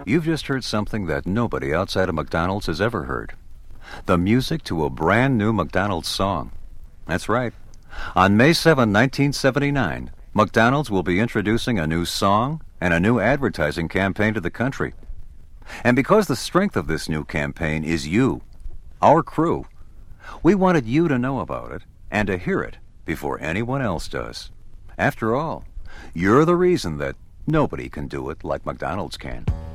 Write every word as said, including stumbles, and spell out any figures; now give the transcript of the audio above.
You've just heard something that nobody outside of McDonald's has ever heard. The music to a brand new McDonald's song. That's right. On May seventh, nineteen seventy-nine, McDonald's will be introducing a new song and a new advertising campaign to the country. And because the strength of this new campaign is you, our crew, we wanted you to know about it and to hear it before anyone else does. After all, you're the reason that nobody can do it like McDonald's can.